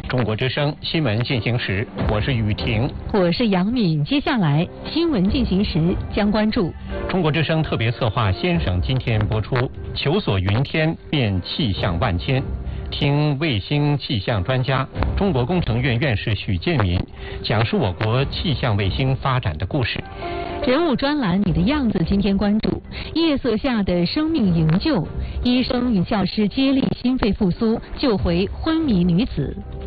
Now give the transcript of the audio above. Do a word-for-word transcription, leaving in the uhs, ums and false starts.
中国之声新闻进行时，我是雨婷， 我是杨敏。接下来新闻进行时将关注中国之声特别策划《先生》今天播出，求索云天变气象万千。听卫星气象专家、中国工程院院士许建民讲述我国气象卫星发展的故事。 人物专栏你的样子今天关注夜色下的生命营救，医生与教师接力心肺复苏，救回昏迷女子。